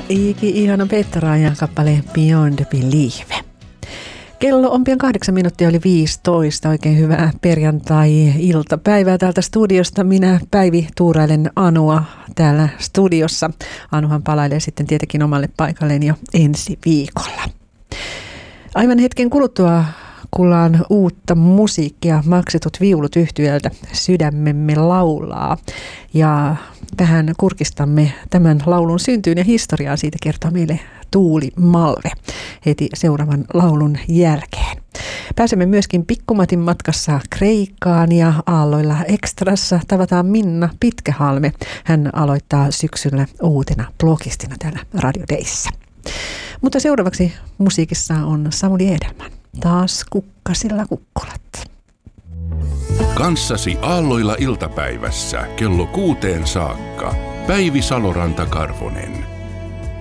Ihana Petraajan kappale Beyond Belief. Kello on pian 8 minuuttia yli 15. Oikein hyvää perjantai-iltapäivää täältä studiosta. Minä Päivi tuurailen Anua täällä studiossa. Anuhan palailee sitten tietenkin omalle paikalleen jo ensi viikolla. Aivan hetken kuluttua kuullaan uutta musiikkia. Maksetut viulut -yhtyöltä Sydämemme laulaa. Ja vähän kurkistamme tämän laulun syntyyn ja historiaa. Siitä kertoo meille Tuuli Malve heti seuraavan laulun jälkeen. Pääsemme myöskin Pikkumatin matkassa Kreikkaan ja Aalloilla Extrassa tavataan Minna Pitkähalme. Hän aloittaa syksyllä uutena blogistina täällä Radio Dayssä. Mutta seuraavaksi musiikissa on Samuli Edelman. Taas kukkasilla kukkulat. Kanssasi Aalloilla iltapäivässä kello 6 saakka. Päivi Saloranta-Karvonen.